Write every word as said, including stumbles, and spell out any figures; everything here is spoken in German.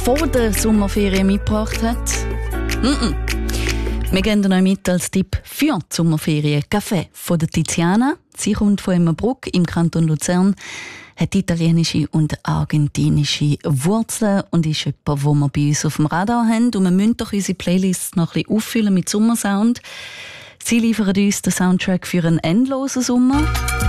vor der Sommerferien mitgebracht hat? Mm-mm. Wir geben euch mit als Tipp für die Sommerferien Kaffee von der Tiziana. Sie kommt von Emmerbruck im Kanton Luzern, hat italienische und argentinische Wurzeln und ist jemand, wo wir bei uns auf dem Radar haben. Und wir müssen doch unsere Playlists noch ein bisschen auffüllen mit Sommersound. Sie liefern uns den Soundtrack für einen endlosen Sommer.